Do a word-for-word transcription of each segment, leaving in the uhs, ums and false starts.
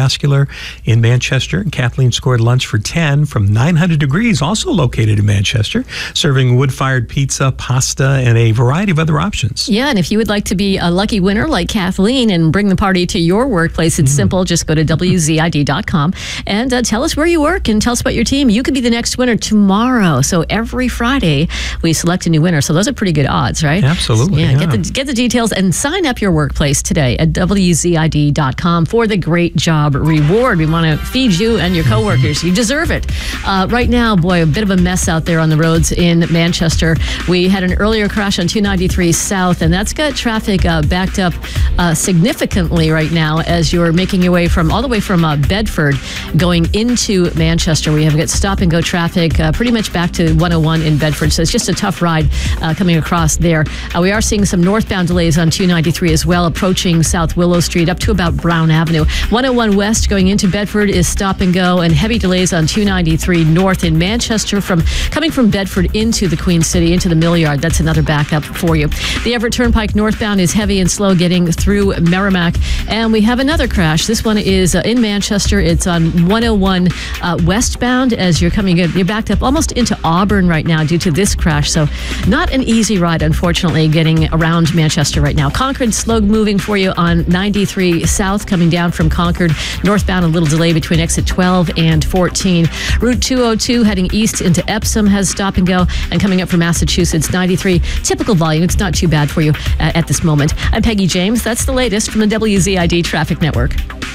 Cardiovascular in Manchester. Kathleen scored lunch for ten from nine hundred Degrees, also located in Manchester, serving wood-fired pizza, pasta, and a variety of other options. Yeah, and if you would like to be a lucky winner like Kathleen and bring the party to your workplace, it's mm. simple. Just go to W Z I D dot com and uh, tell us where you work and tell us about your team. You could be the next winner tomorrow. So every Friday, we select a new winner. So those are pretty good odds, right? Absolutely. Yeah, yeah. Get the, get the details and sign up your workplace today at W Z I D dot com for the Great Job Reward. We want to feed you and your coworkers. You deserve it. Uh, right now, boy, a bit of a mess out there on the roads in Manchester. We had an earlier crash on two ninety-three South, and that's got traffic uh, backed up uh, significantly right now as you're making your way from all the way from uh, Bedford going into Manchester. We have got stop and go traffic uh, pretty much back to one oh one in Bedford, so it's just a tough ride uh, coming across there. Uh, we are seeing some northbound delays on two ninety-three as well, approaching South Willow Street up to about Brown Avenue. one oh one West going into Bedford is stop and go, and heavy delays on two ninety-three North in Manchester from coming from Bedford into the Queen City, into the Mill Yard. That's another backup for you. The Everett Turnpike northbound is heavy and slow getting through Merrimack. And we have another crash. This one is uh, in Manchester. It's on one oh one uh, westbound as you're coming in. You're backed up almost into Auburn right now due to this crash. So not an easy ride, unfortunately, getting around Manchester right now. Concord slow moving for you on ninety-three South coming down from Concord. Northbound, a little delay between exit twelve and fourteen. Route two oh two heading east into Epsom has stop and go. And coming up from Massachusetts, ninety-three, typical volume. It's not too bad for you uh, at this moment. I'm Peggy James. That's the latest from the W Z I D Traffic Network.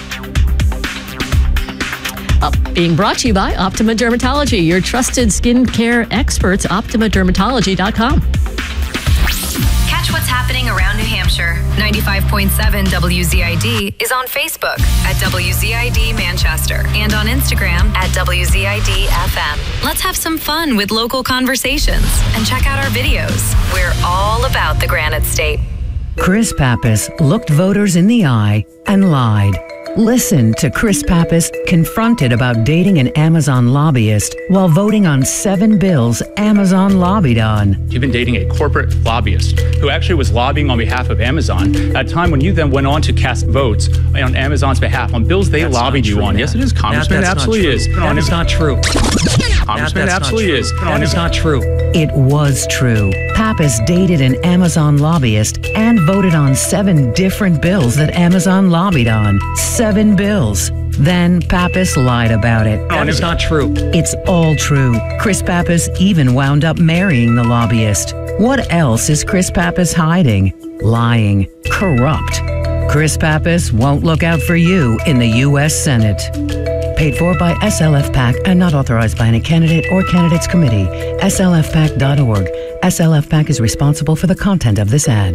Up, being brought to you by Optima Dermatology, your trusted skincare experts, optima dermatology dot com. Catch what's happening around New Hampshire. ninety-five point seven W Z I D is on Facebook at W Z I D Manchester and on Instagram at W Z I D F M. Let's have some fun with local conversations and check out our videos. We're all about the Granite State. Chris Pappas looked voters in the eye and lied. Listen to Chris Pappas confronted about dating an Amazon lobbyist while voting on seven bills Amazon lobbied on. You've been dating a corporate lobbyist who actually was lobbying on behalf of Amazon at a time when you then went on to cast votes on Amazon's behalf on bills they that's lobbied you true, on. Matt. Yes, it is, Congressman. Matt, it absolutely is. That is not true. Congressman, it absolutely is. That is not true. It was true. Pappas dated an Amazon lobbyist and voted on seven different bills that Amazon lobbied on. Seven bills. Then Pappas lied about it. That is not true. It's all true. Chris Pappas even wound up marrying the lobbyist. What else is Chris Pappas hiding? Lying. Corrupt. Chris Pappas won't look out for you in the U S Senate. Paid for by S L F PAC and not authorized by any candidate or candidates committee. S L F pac dot org. S L F PAC is responsible for the content of this ad.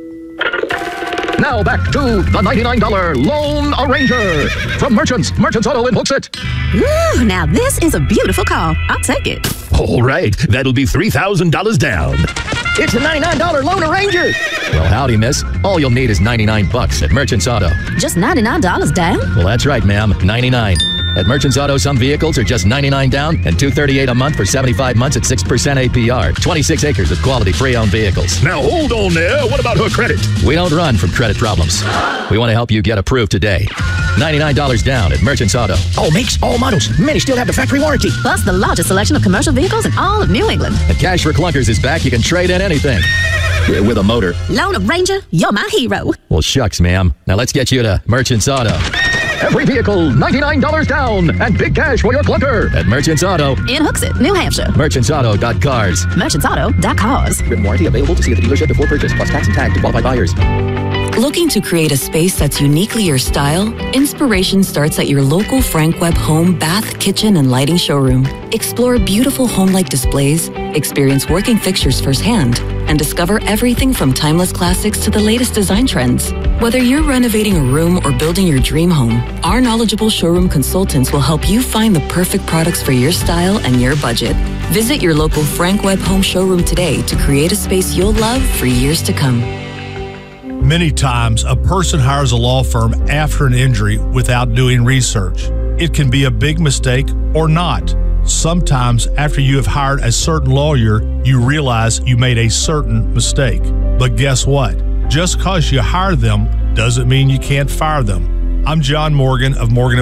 Now back to the ninety-nine dollar Lone Arranger from Merchants, Merchants Auto in Hooksett. Ooh, now this is a beautiful car. I'll take it. All right, that'll be three thousand dollars down. It's a ninety-nine dollar Lone Ranger. Well, howdy, miss. All you'll need is ninety-nine bucks at Merchants Auto. Just ninety-nine dollars down? Well, that's right, ma'am. ninety-nine. At Merchants Auto, some vehicles are just ninety-nine down and two hundred thirty-eight a month for seventy-five months at six percent A P R. twenty-six acres of quality pre-owned vehicles. Now, hold on there. What about her credit? We don't run from credit problems. We want to help you get approved today. ninety-nine dollars down at Merchants Auto. All makes, all models. Many still have the factory warranty. Plus the largest selection of commercial vehicles in all of New England. And Cash for Clunkers is back. You can trade in anything. With a motor. Lone Ranger, you're my hero. Well, shucks, ma'am. Now let's get you to Merchants Auto. Every vehicle, ninety-nine dollars down and big cash for your clunker. At Merchants Auto. In Hooksett, New Hampshire. Merchants Auto dot cars. Merchants Auto dot cars. Written warranty available to see at the dealership before purchase, plus tax and tag to qualified buyers. Looking to create a space that's uniquely your style? Inspiration starts at your local Frank Webb Home Bath, Kitchen, and Lighting showroom. Explore beautiful home-like displays, experience working fixtures firsthand, and discover everything from timeless classics to the latest design trends. Whether you're renovating a room or building your dream home, our knowledgeable showroom consultants will help you find the perfect products for your style and your budget. Visit your local Frank Webb Home showroom today to create a space you'll love for years to come. Many times, a person hires a law firm after an injury without doing research. It can be a big mistake or not. Sometimes, after you have hired a certain lawyer, you realize you made a certain mistake. But guess what? Just because you hire them doesn't mean you can't fire them. I'm John Morgan of Morgan